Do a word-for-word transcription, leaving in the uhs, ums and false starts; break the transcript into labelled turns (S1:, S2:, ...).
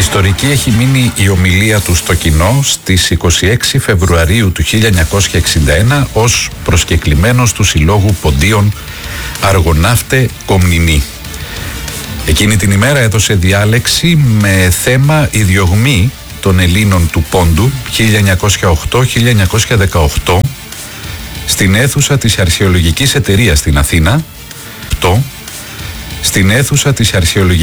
S1: Ιστορική έχει μείνει η ομιλία του στο κοινό στις είκοσι έξι Φεβρουαρίου του χίλια εννιακόσια εξήντα ένα ως προσκεκλημένος του Συλλόγου Ποντίων Αργοναύτε Κομνηνή. Εκείνη την ημέρα έδωσε διάλεξη με θέμα «Η διωγμή των Ελλήνων του Πόντου χίλια εννιακόσια οκτώ με χίλια εννιακόσια δεκαοκτώ» στην αίθουσα της Αρχαιολογικής Εταιρείας στην Αθήνα, στην αίθουσα της Αρχαιολογικής